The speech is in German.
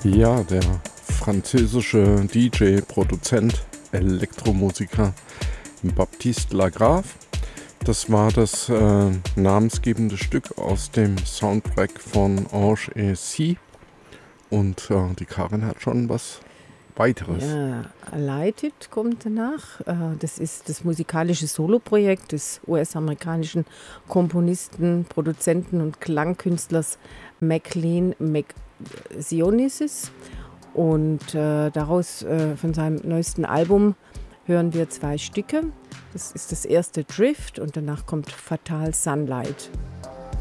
Ja, der französische DJ, Produzent, Elektromusiker Baptiste Lagrave. Das war das namensgebende Stück aus dem Soundtrack von Ange et Cie. Und die Karin hat schon was weiteres. Ja, Alighted kommt danach. Das ist das musikalische Soloprojekt des US-amerikanischen Komponisten, Produzenten und Klangkünstlers McLean McZionis. Und daraus von seinem neuesten Album hören wir 2 Stücke. Das ist das erste Drift und danach kommt Fatal Sunlight.